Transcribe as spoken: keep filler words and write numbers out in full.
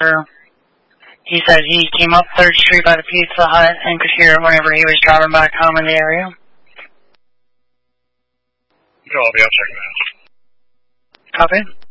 He said he came up third Street by the Pizza Hut and could hear it whenever he was driving back home in the area. No, I'll be out checking it out. Copy.